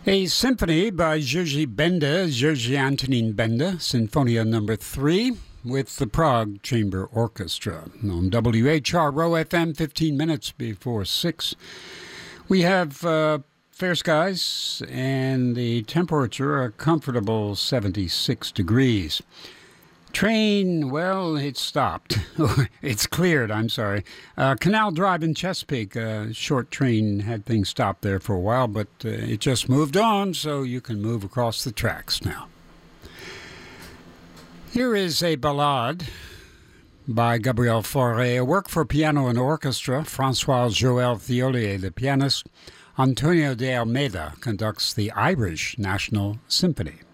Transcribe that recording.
A symphony by Jiří Benda, Jiří Antonín Benda, Sinfonia Number 3, with the Prague Chamber Orchestra. On WHRO FM, 15 minutes before 6. We have fair skies and the temperature a comfortable 76 degrees. Train, well, it stopped. It's cleared, I'm sorry. Canal Drive in Chesapeake, a short train had things stopped there for a while, but it just moved on, so you can move across the tracks now. Here is a ballade by Gabriel Fauré, a work for piano and orchestra. François-Joël Thiollier, the pianist. Antonio de Almeida conducts the Irish National Symphony.